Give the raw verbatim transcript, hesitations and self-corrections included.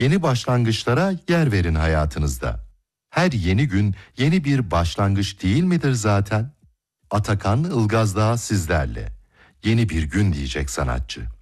Yeni başlangıçlara yer verin hayatınızda. Her yeni gün yeni bir başlangıç değil midir zaten? Atakan Ilgaz Dağ sizlerle. Yeni bir gün diyecek sanatçı.